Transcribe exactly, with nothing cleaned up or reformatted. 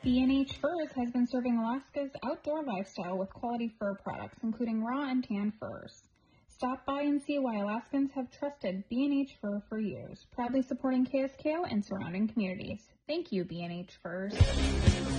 B and H Furs has been serving Alaska's outdoor lifestyle with quality fur products, including raw and tan furs. Stop by and see why Alaskans have trusted B and H Fur for years, proudly supporting K S K O and surrounding communities. Thank you, B and H Furs.